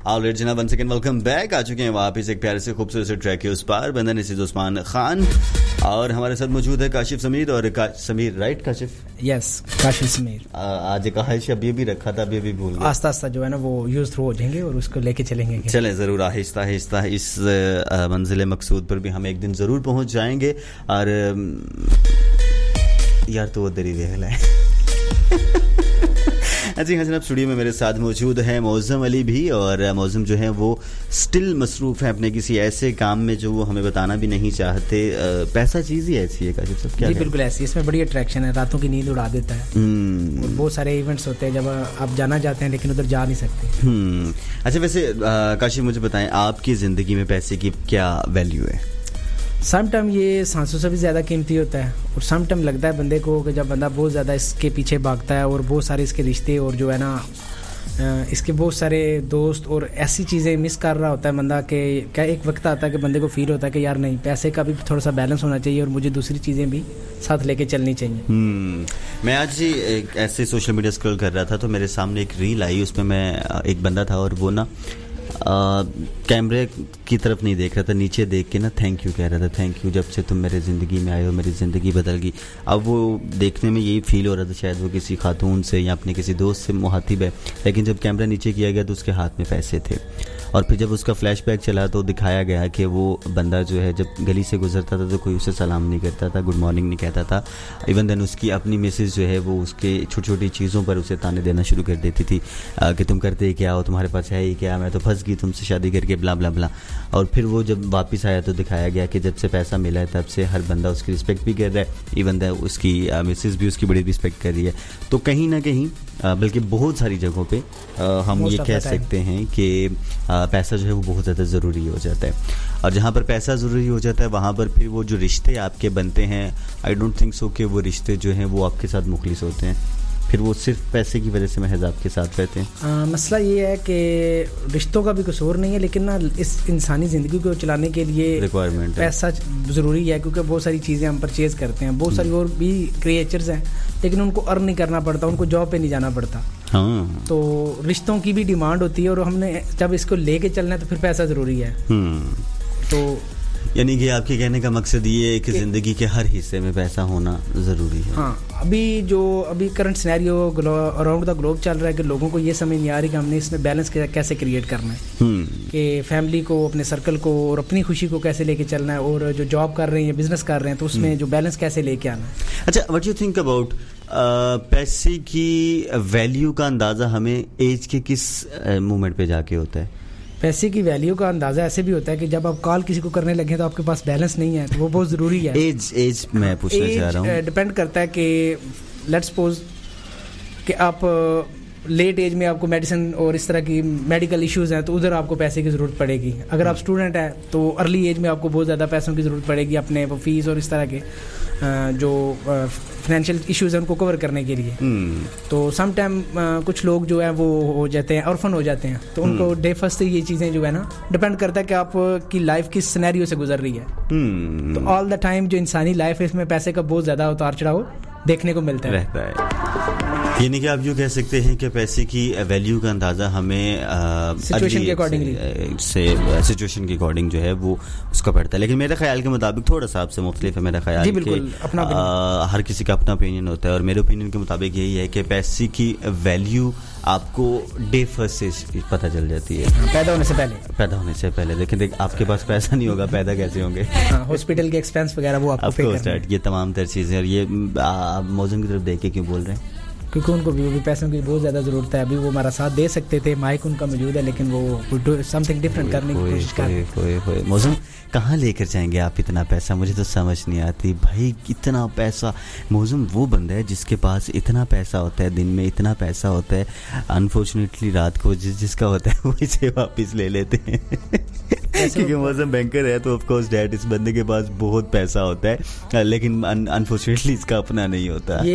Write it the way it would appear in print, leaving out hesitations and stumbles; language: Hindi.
ऑलराइट जनाब, वन सेकंड वेलकम बैक। आ चुके हैं वापस एक प्यारे से खूबसूरत से ट्रैक के उस पार। बंदन इसी उस्मान खान और हमारे साथ मौजूद है काशिफ समीर। और समीर राइट काशिफ? यस, काशिफ समीर। आज एक कहानी अभी भी रखा था, अभी भूल गया। आस्ता आस्ता जो है ना वो यूज थ्रू हो जाएंगे और उसको लेके चलेंगे। चलें ज़रूर, आहिस्ता आहिस्ता इस मंजिल मकसूद पर भी हम एक दिन ज़रूर पहुंच जाएंगे। और यार तो वो दरी देख ले। जी हाँ जनाब, स्टूडियो में मेरे साथ मौजूद है मौज़म अली भी। और मौज़म जो है वो स्टिल मसरूफ़ है अपने किसी ऐसे काम में जो वो हमें बताना भी नहीं चाहते। पैसा चीज़ ही ऐसी है काशिफ सब, क्या? जी बिल्कुल ऐसी, इसमें बड़ी अट्रैक्शन है, रातों की नींद उड़ा देता है। और बहुत सारे इवेंट्स होते हैं जब आप जाना चाहते हैं लेकिन उधर जा नहीं सकते। अच्छा वैसे काशिफ मुझे बताएं, आपकी ज़िंदगी में पैसे की क्या वैल्यू है? सम टाइम ये सांसों से भी ज़्यादा कीमती होता है और सम टाइम लगता है बंदे को कि जब बंदा बहुत ज़्यादा इसके पीछे भागता है और बहुत सारे इसके रिश्ते और जो है ना इसके बहुत सारे दोस्त और ऐसी चीज़ें मिस कर रहा होता है बंदा के क्या एक वक्त आता है कि बंदे को फील होता है कि यार नहीं, पैसे का भी थोड़ा सा बैलेंस होना चाहिए और मुझे दूसरी चीज़ें भी साथ लेके चलनी चाहिए। मैं आज ही ऐसे सोशल मीडिया स्क्रॉल कर रहा था तो मेरे सामने एक रील आई, उसमें मैं एक बंदा था और वो ना कैमरे की तरफ नहीं देख रहा था, नीचे देख के ना थैंक यू कह रहा था। थैंक यू, जब से तुम मेरे ज़िंदगी में आए हो मेरी ज़िंदगी बदल गई। अब वो देखने में यही फील हो रहा था शायद वो किसी खातून से या अपने किसी दोस्त से मुहातिब है, लेकिन जब कैमरा नीचे किया गया तो उसके हाथ में पैसे थे। और फिर जब उसका फ्लैशबैक चला तो दिखाया गया कि वो बंदा जो है जब गली से गुजरता था तो कोई उसे सलाम नहीं करता था, गुड मॉर्निंग नहीं कहता था। इवन देन उसकी अपनी मिसेज जो है वो उसके छोटी छोटी चीज़ों पर उसे ताने देना शुरू कर देती थी कि तुम करते क्या हो, तुम्हारे पास है ही क्या, मैं तो फंस गई तुमसे शादी करके, ब्ला ब्ला ब्ला। और फिर वो जब वापस आया तो दिखाया गया कि जब से पैसा मिला है तब से हर बंदा उसकी रिस्पेक्ट भी कर रहा है, इवन देन उसकी मिसेज भी उसकी बड़ी रिस्पेक्ट कर रही है। तो कहीं ना कहीं बल्कि बहुत सारी जगहों पे हम ये कह सकते हैं कि पैसा जो है वो बहुत ज़्यादा ज़रूरी हो जाता है। और जहाँ पर पैसा ज़रूरी हो जाता है वहाँ पर फिर वो जो रिश्ते आपके बनते हैं, आई डोंट थिंक सो कि वो रिश्ते जो हैं वो आपके साथ मुखलिस होते हैं, फिर वो सिर्फ पैसे की वजह से महज आपके साथ रहते हैं। मसला ये है कि रिश्तों का भी कसूर नहीं है, लेकिन ना इस इंसानी ज़िंदगी को चलाने के लिए रिक्वायरमेंट पैसा ज़रूरी है, क्योंकि बहुत सारी चीज़ें हम परचेज़ करते हैं। बहुत सारी और भी क्रिएचर्स हैं लेकिन उनको अर्न नहीं करना पड़ता, उनको जॉब पे नहीं जाना पड़ता। हाँ। तो रिश्तों की भी डिमांड होती है और हमने जब इसको लेके चलना है तो फिर पैसा ज़रूरी है। तो यानी कि आपके कहने का मकसद ये है कि ज़िंदगी के हर हिस्से में पैसा होना ज़रूरी है। हाँ, अभी current scenario around the globe चल रहा है कि लोगों को ये समझ नहीं आ रही कि हमने इसमें बैलेंस कैसे क्रिएट करना है, कि फैमिली को, अपने सर्कल को और अपनी खुशी को कैसे लेके चलना है, और जो जॉब कर रहे हैं, बिजनेस कर रहे हैं तो उसमें जो बैलेंस कैसे लेके आना है। अच्छा, व्हाट यू थिंक अबाउट पैसे की वैल्यू का अंदाज़ा हमें एज के किस मोमेंट पे जाके होता है? पैसे की वैल्यू का अंदाज़ा ऐसे भी होता है कि जब आप कॉल किसी को करने लगे तो आपके पास बैलेंस नहीं है, तो वो बहुत ज़रूरी है। एज मैं पूछना चाह रहा हूँ, डिपेंड करता है कि लेट्स सपोज कि आप लेट एज में आपको मेडिसिन और इस तरह की मेडिकल इश्यूज़ हैं तो उधर आपको पैसे की ज़रूरत पड़ेगी। अगर आप स्टूडेंट हैं तो अर्ली एज में आपको बहुत ज़्यादा पैसों की ज़रूरत पड़ेगी अपने फीस और इस तरह के जो फाइनेंशियल इश्यूज़ हैं उनको कवर करने के लिए। तो सम टाइम कुछ लोग जो है वो हो जाते हैं, ऑर्फन हो जाते हैं, तो उनको डे फर्स्ट से ये चीज़ें जो है ना डिपेंड करता है कि आपकी लाइफ किस सिनेरियो से गुजर रही है। तो ऑल द टाइम जो इंसानी लाइफ है इसमें पैसे का बहुत ज़्यादा उतार चढ़ाव देखने को मिलता है। यानी कि आप यूँ कह सकते हैं कि पैसे की वैल्यू का अंदाज़ा हमें सिचुएशन के अकॉर्डिंगली सिचुएशन के अकॉर्डिंग जो है वो उसका पड़ता है। लेकिन मेरे ख्याल के मुताबिक थोड़ा सा आपसे मुख्तलिफ है मेरा ख्याल कि हर किसी का अपना ओपिनियन होता है, और मेरे ओपिनियन के मुताबिक यही है कि पैसे की वैल्यू आपको डे फर्स्ट से पता चल जाती है, पैदा होने से पहले। लेकिन आपके पास पैसा नहीं होगा, पैदा कैसे होंगे? हॉस्पिटल के एक्सपेंस वगैरह वो आपको पे करना है, ये तमाम तर चीज़ें। और ये आप मौजूद की तरफ देख के क्यों बोल रहे हैं? क्योंकि उनको भी पैसों की बहुत ज़्यादा ज़रूरत है। अभी वो हमारा साथ दे सकते थे, माइक उनका मौजूद है, लेकिन वो समथिंग डिफरेंट करने की कोशिश कर रहे हैं। मौजूद कहाँ लेकर जाएंगे आप इतना पैसा? मुझे तो समझ नहीं आती भाई, इतना पैसा। मौजूद वो बंदा है जिसके पास इतना पैसा होता है, दिन में इतना पैसा होता है, अनफॉर्चुनेटली रात को जिसका होता है वो इसे वापस ले लेते हैं क्योंकि मौजूद बैंकर है तो ऑफ कोर्स डैट इस बंदे के पास बहुत पैसा होता है, लेकिन अनफॉर्चुनेटली इसका अपना नहीं होता।